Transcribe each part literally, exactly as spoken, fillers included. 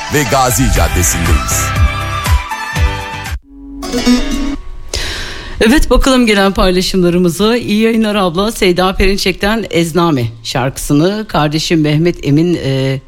ve Gazi Caddesi'ndeyiz. Evet, bakalım gelen paylaşımlarımızı. İyi yayınlar abla. Seyda Perinçek'ten Ezname şarkısını kardeşim Mehmet Emin e,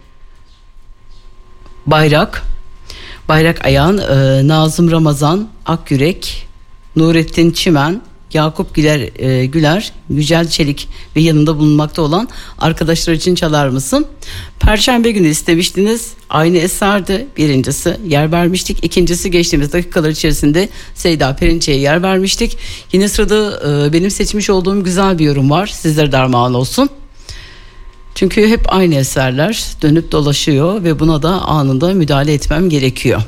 Bayrak Bayrak Ayan, e, Nazım Ramazan Akyürek, Nurettin Çimen, Yakup Güler, e, Güler, Yücel Çelik ve yanında bulunmakta olan arkadaşlar için çalar mısın? Perşembe günü istemiştiniz. Aynı eserdi. Birincisi yer vermiştik. İkincisi geçtiğimiz dakikalar içerisinde Seyda Perinçek'e yer vermiştik. Yine sırada e, benim seçmiş olduğum güzel bir yorum var. Sizlere de armağan olsun. Çünkü hep aynı eserler dönüp dolaşıyor ve buna da anında müdahale etmem gerekiyor.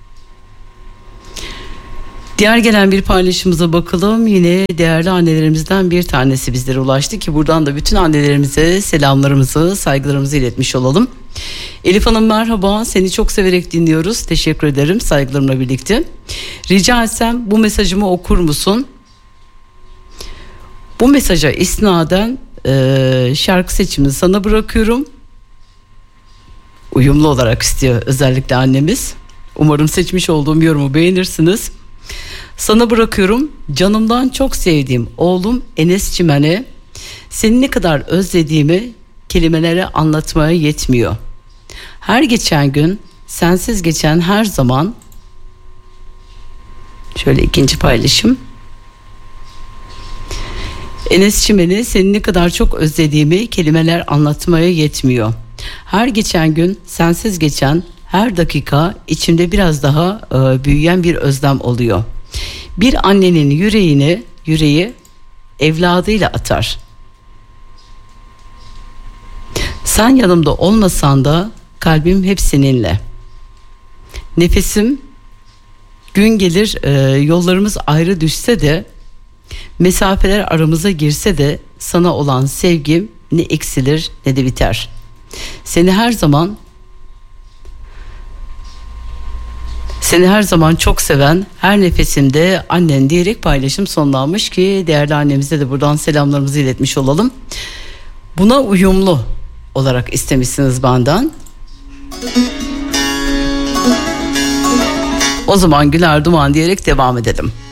Diğer gelen bir paylaşımıza bakalım. Yine değerli annelerimizden bir tanesi bizlere ulaştı ki buradan da bütün annelerimize selamlarımızı, saygılarımızı iletmiş olalım. Elif Hanım merhaba, seni çok severek dinliyoruz. Teşekkür ederim, saygılarımla birlikte. Rica etsem bu mesajımı okur musun? Bu mesaja isnaden e, şarkı seçimini sana bırakıyorum. Uyumlu olarak istiyor özellikle annemiz. Umarım seçmiş olduğum yorumu beğenirsiniz. Sana bırakıyorum, canımdan çok sevdiğim oğlum Enes Çimen'e, seni ne kadar özlediğimi kelimelere anlatmaya yetmiyor. Her geçen gün, sensiz geçen her zaman. Şöyle ikinci paylaşım. Enes Çimen'e seni ne kadar çok özlediğimi kelimeler anlatmaya yetmiyor. Her geçen gün, sensiz geçen her dakika içimde biraz daha e, büyüyen bir özlem oluyor. Bir annenin yüreğini, yüreği evladıyla atar. Sen yanımda olmasan da kalbim hep seninle. Nefesim gün gelir e, yollarımız ayrı düşse de, mesafeler aramıza girse de sana olan sevgim ne eksilir ne de biter. Seni her zaman Seni her zaman çok seven, her nefesimde annen diyerek paylaşım sonlanmış ki değerli annemize de buradan selamlarımızı iletmiş olalım. Buna uyumlu olarak istemişsiniz benden. O zaman güler duman diyerek devam edelim.